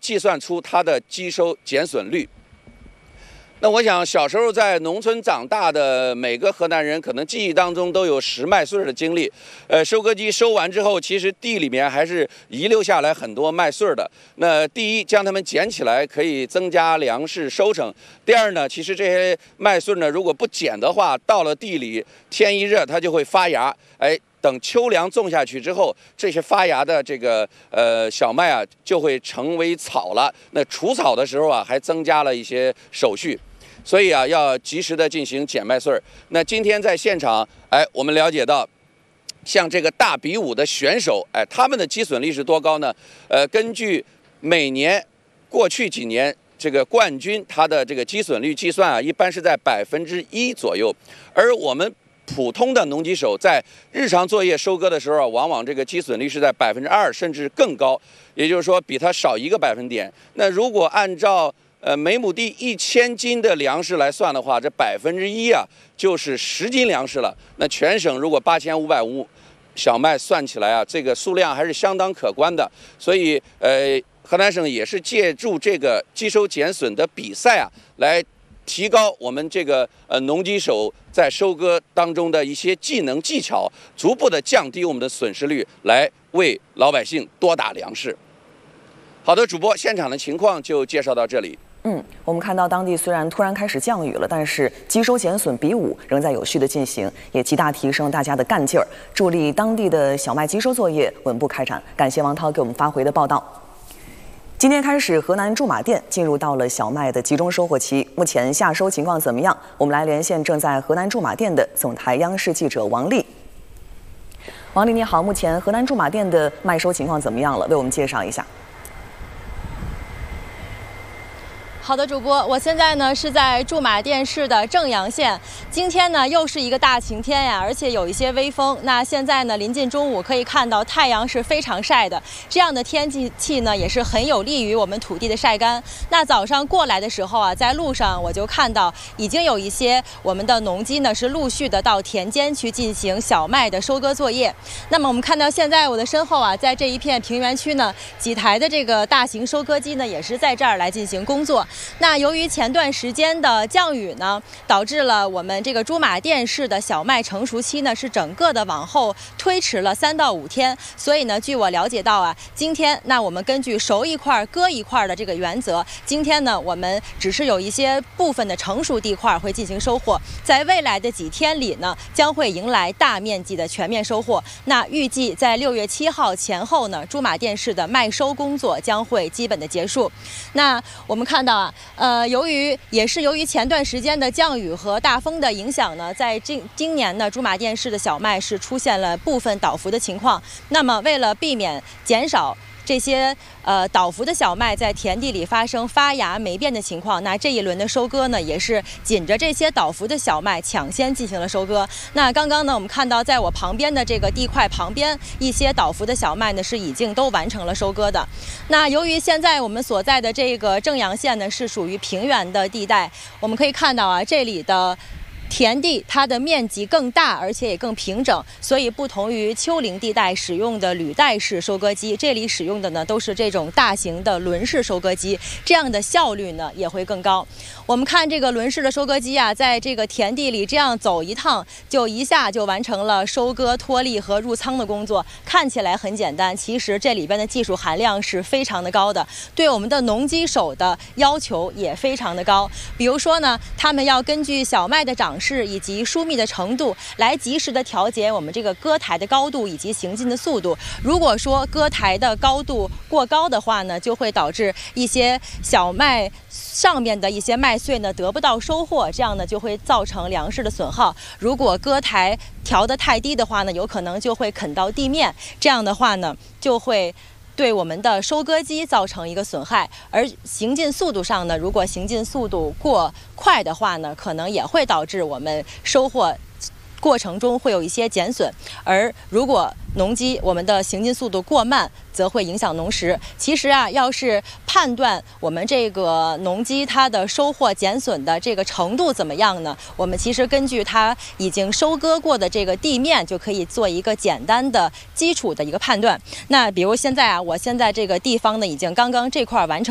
计算出它的基收减损率。那我想，小时候在农村长大的每个河南人，可能记忆当中都有拾麦穗的经历。收割机收完之后，其实地里面还是遗留下来很多麦穗的。那第一，将它们捡起来可以增加粮食收成；第二呢，其实这些麦穗呢，如果不捡的话，到了地里天一热，它就会发芽。等秋粮种下去之后，这些发芽的这个小麦啊，就会成为草了。那除草的时候啊，还增加了一些手续。所以啊，要及时的进行捡麦穗儿。那今天在现场，我们了解到，像这个大比武的选手，他们的基损率是多高呢？根据每年过去几年这个冠军他的这个基损率计算啊，一般是在1%左右，而我们普通的农机手在日常作业收割的时候啊，往往这个基损率是在2%甚至更高，也就是说比它少1个百分点。那如果按照每亩地1000斤的粮食来算的话，这1%啊，就是10斤粮食了。那全省如果8500小麦算起来啊，这个数量还是相当可观的。所以河南省也是借助这个基收减损的比赛啊，来提高我们这个农机手在收割当中的一些技能技巧，逐步的降低我们的损失率，来为老百姓多打粮食。好的，主播，现场的情况就介绍到这里。 我们看到当地虽然突然开始降雨了，但是基收减损比武仍在有序的进行，也极大提升大家的干劲儿，助力当地的小麦基收作业稳步开展。感谢王涛给我们发回的报道。今天开始，河南驻马店进入到了小麦的集中收获期，目前夏收情况怎么样？我们来连线正在河南驻马店的总台央视记者王丽。王丽你好，目前河南驻马店的麦收情况怎么样了？为我们介绍一下。 好的，主播，我现在呢是在驻马店市的正阳县。今天呢又是一个大晴天呀，而且有一些微风。那现在呢临近中午，可以看到太阳是非常晒的，这样的天气呢也是很有利于我们土地的晒干。那早上过来的时候啊，在路上我就看到已经有一些我们的农机呢是陆续的到田间去进行小麦的收割作业。那么我们看到现在我的身后啊，在这一片平原区呢，几台的这个大型收割机呢也是在这儿来进行工作。那由于前段时间的降雨呢，导致了我们这个驻马店市的小麦成熟期呢是整个的往后推迟了3到5天。所以呢，据我了解到啊，今天那我们根据熟一块割一块的这个原则，今天呢我们只是有一些部分的成熟地块会进行收获，在未来的几天里呢，将会迎来大面积的全面收获。那预计在6月7号前后呢，驻马店市的麦收工作将会基本的结束。那我们看到啊，由于前段时间的降雨和大风的影响呢，在今年呢，驻马店市的小麦是出现了部分倒伏的情况。那么为了避免减少这些倒伏的小麦在田地里发生发芽霉变的情况，那这一轮的收割呢，也是紧着这些倒伏的小麦抢先进行了收割。那刚刚呢，我们看到在我旁边的这个地块旁边，一些倒伏的小麦呢是已经都完成了收割的。那由于现在我们所在的这个正阳县呢是属于平原的地带，我们可以看到啊，这里的田地它的面积更大，而且也更平整，所以不同于丘陵地带使用的履带式收割机，这里使用的呢都是这种大型的轮式收割机，这样的效率呢也会更高。我们看这个轮式的收割机啊，在这个田地里这样走一趟，就一下就完成了收割、脱粒和入仓的工作。看起来很简单，其实这里边的技术含量是非常的高的，对我们的农机手的要求也非常的高。比如说呢，他们要根据小麦的长势以及疏密的程度，来及时的调节我们这个割台的高度以及行进的速度。如果说割台的高度过高的话呢，就会导致一些小麦上面的一些麦穗呢得不到收获，这样呢就会造成粮食的损耗。如果割台调得太低的话呢，有可能就会啃到地面，这样的话呢就会对我们的收割机造成一个损害。而行进速度上呢，如果行进速度过快的话呢，可能也会导致我们收获过程中会有一些减损。而如果农机我们的行进速度过慢，则会影响农时。其实啊，要是判断我们这个农机它的收获减损的这个程度怎么样呢？我们其实根据它已经收割过的这个地面，就可以做一个简单的基础的一个判断。那比如现在啊，我现在这个地方呢，已经刚刚这块完成